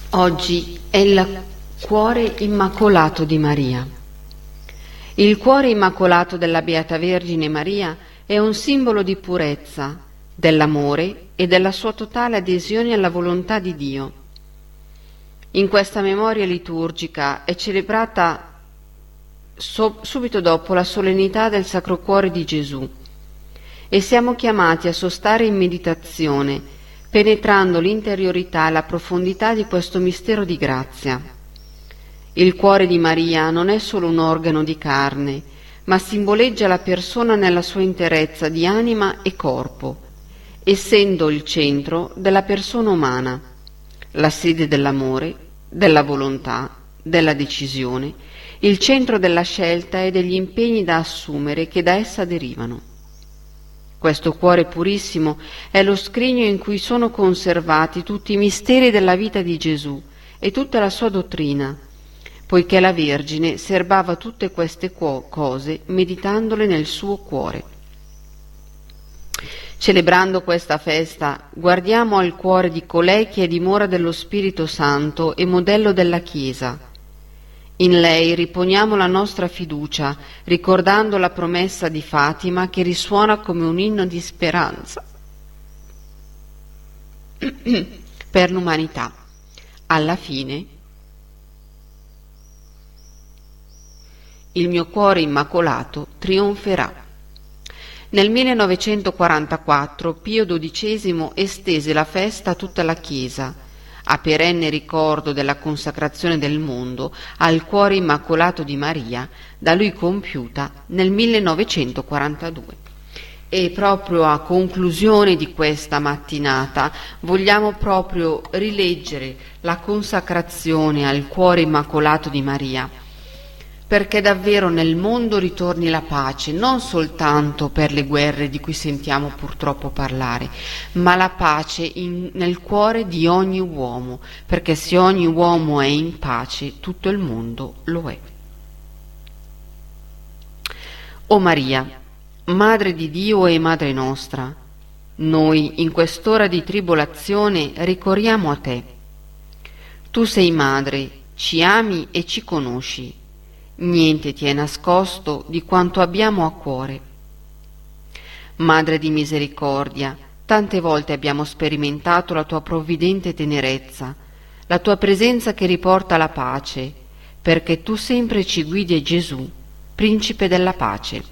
Oggi è il cuore immacolato di Maria. Il cuore immacolato della Beata Vergine Maria è un simbolo di purezza, dell'amore e della sua totale adesione alla volontà di Dio. In questa memoria liturgica è celebrata subito dopo la solennità del Sacro Cuore di Gesù e siamo chiamati a sostare in meditazione, penetrando l'interiorità e la profondità di questo mistero di grazia. Il cuore di Maria non è solo un organo di carne, ma simboleggia la persona nella sua interezza di anima e corpo, essendo il centro della persona umana, la sede dell'amore, della volontà, della decisione, il centro della scelta e degli impegni da assumere che da essa derivano. Questo cuore purissimo è lo scrigno in cui sono conservati tutti i misteri della vita di Gesù e tutta la sua dottrina, poiché la Vergine serbava tutte queste cose meditandole nel suo cuore. Celebrando questa festa, guardiamo al cuore di colei che è dimora dello Spirito Santo e modello della Chiesa. In lei riponiamo la nostra fiducia, ricordando la promessa di Fatima che risuona come un inno di speranza per l'umanità. Alla fine, il mio cuore immacolato trionferà. Nel 1944 Pio XII estese la festa a tutta la Chiesa, a perenne ricordo della consacrazione del mondo al cuore immacolato di Maria, da lui compiuta nel 1942. E proprio a conclusione di questa mattinata vogliamo proprio rileggere la consacrazione al cuore immacolato di Maria, perché davvero nel mondo ritorni la pace, non soltanto per le guerre di cui sentiamo purtroppo parlare, ma la pace nel cuore di ogni uomo, perché se ogni uomo è in pace, tutto il mondo lo è. O Maria, Madre di Dio e Madre nostra, noi in quest'ora di tribolazione ricorriamo a te. Tu sei Madre, ci ami e ci conosci. Niente ti è nascosto di quanto abbiamo a cuore. Madre di misericordia, tante volte abbiamo sperimentato la tua provvidente tenerezza, la tua presenza che riporta la pace, perché tu sempre ci guidi a Gesù, Principe della pace.